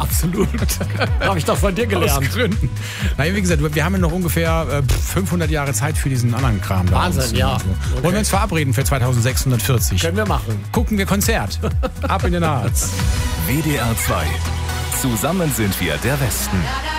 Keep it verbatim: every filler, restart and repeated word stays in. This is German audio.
absolut. Habe ich doch von dir gelernt. Aus Gründen. Nein, wie gesagt, wir haben ja noch ungefähr äh, fünfhundert Jahre Zeit für diesen anderen Kram. Da Wahnsinn, uns, ja. Also. Okay. Wollen wir uns verabreden für zweitausendsechshundertvierzig? Können wir machen. Gucken wir Konzert. Ab in den Harz. W D R zwei. Zusammen sind wir der Westen.